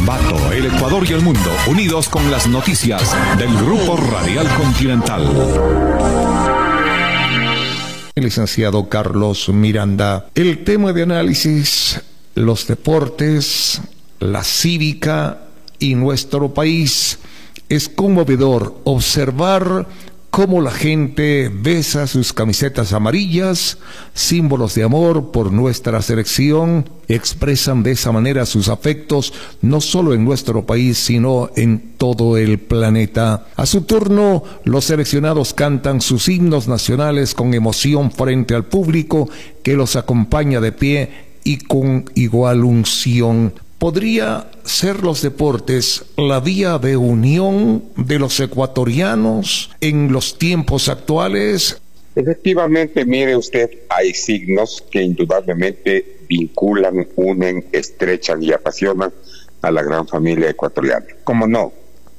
Ambato, el Ecuador y el mundo, unidos con las noticias del Grupo Radial Continental. El licenciado Carlos Miranda. El tema de análisis, los deportes, la cívica y nuestro país. Es conmovedor observar cómo la gente besa sus camisetas amarillas, símbolos de amor por nuestra selección, expresan de esa manera sus afectos no solo en nuestro país, sino en todo el planeta. A su turno, los seleccionados cantan sus himnos nacionales con emoción frente al público que los acompaña de pie y con igual unción. ¿Podría ser los deportes la vía de unión de los ecuatorianos en los tiempos actuales? Efectivamente, mire usted, hay signos que indudablemente vinculan, unen, estrechan y apasionan a la gran familia ecuatoriana. ¿Cómo no?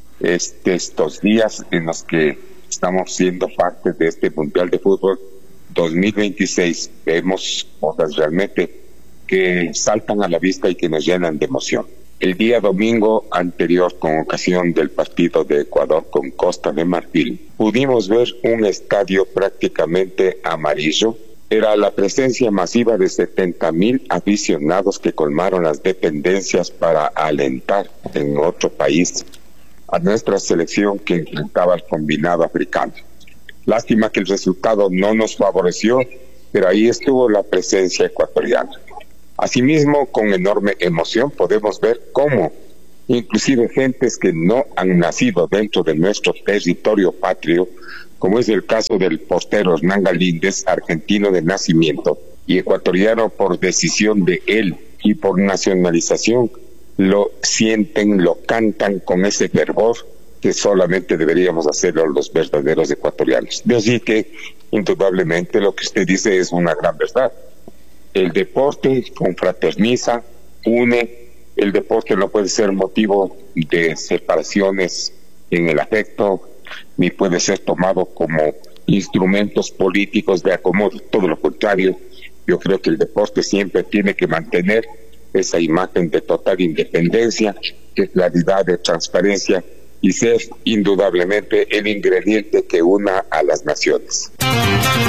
Estos días en los que estamos siendo parte de este Mundial de Fútbol 2026, vemos cosas realmente que saltan a la vista y que nos llenan de emoción. El día domingo anterior, con ocasión del partido de Ecuador con Costa de Marfil, pudimos ver un estadio prácticamente amarillo. Era la presencia masiva de 70,000 aficionados que colmaron las dependencias para alentar en otro país a nuestra selección que enfrentaba al combinado africano. Lástima que el resultado no nos favoreció, pero ahí estuvo la presencia ecuatoriana. Asimismo, con enorme emoción podemos ver cómo inclusive gentes que no han nacido dentro de nuestro territorio patrio, como es el caso del portero Hernán Galíndez, argentino de nacimiento y ecuatoriano por decisión de él y por nacionalización, lo sienten, lo cantan con ese fervor que solamente deberíamos hacerlo los verdaderos ecuatorianos. De así que, indudablemente, lo que usted dice es una gran verdad. El deporte confraterniza, une. El deporte no puede ser motivo de separaciones en el afecto, ni puede ser tomado como instrumentos políticos de acomodo. Todo lo contrario, yo creo que el deporte siempre tiene que mantener esa imagen de total independencia, de claridad, de transparencia y ser indudablemente el ingrediente que una a las naciones.